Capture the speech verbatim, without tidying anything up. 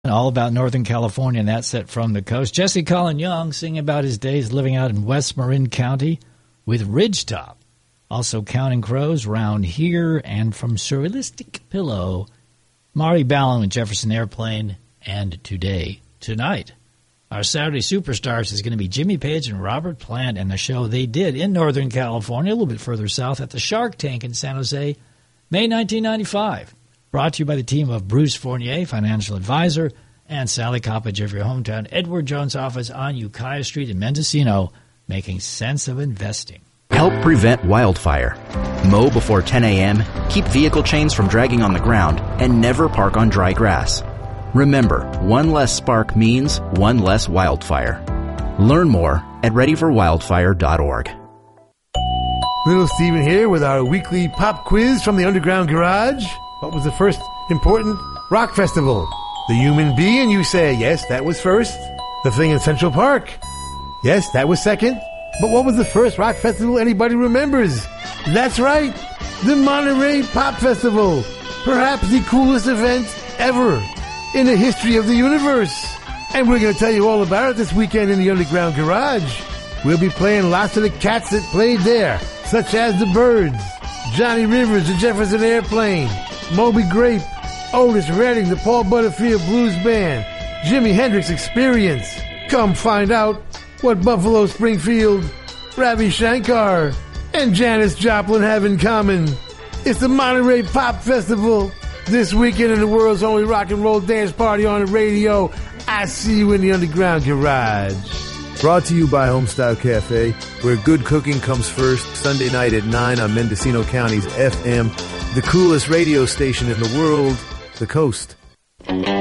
all about Northern California, and that's set from the coast. Jesse Colin Young singing about his days living out in West Marin County with Ridgetop. Also Counting Crows, Round Here, and from Surrealistic Pillow, Mari Ballin with Jefferson Airplane, and Today, Tonight. Our Saturday Superstars is going to be Jimmy Page and Robert Plant and the show they did in Northern California, a little bit further south at the Shark Tank in San Jose, May nineteen ninety-five. Brought to you by the team of Bruce Fournier, financial advisor, and Sally Coppage of your hometown Edward Jones office on Ukiah Street in Mendocino, making sense of investing. Help prevent wildfire. Mow before ten a.m., keep vehicle chains from dragging on the ground, and never park on dry grass. Remember, one less spark means one less wildfire. Learn more at ready for wildfire dot org. Little Steven here with our weekly pop quiz from the Underground Garage. What was the first important rock festival? The Human Bee, and you say, yes, that was first. The thing in Central Park. Yes, that was second. But what was the first rock festival anybody remembers? That's right, the Monterey Pop Festival. Perhaps the coolest event ever in the history of the universe. And we're going to tell you all about it this weekend in the Underground Garage. We'll be playing lots of the cats that played there, such as the Byrds, Johnny Rivers, the Jefferson Airplane, Moby Grape, Otis Redding, the Paul Butterfield Blues Band, Jimi Hendrix Experience. Come find out what Buffalo Springfield, Ravi Shankar, and Janis Joplin have in common. It's the Monterey Pop Festival this weekend in the world's only rock and roll dance party on the radio. I see you in the Underground Garage. Brought to you by Homestyle Cafe, where good cooking comes first, Sunday night at nine on Mendocino County's F M, the coolest radio station in the world, The Coast.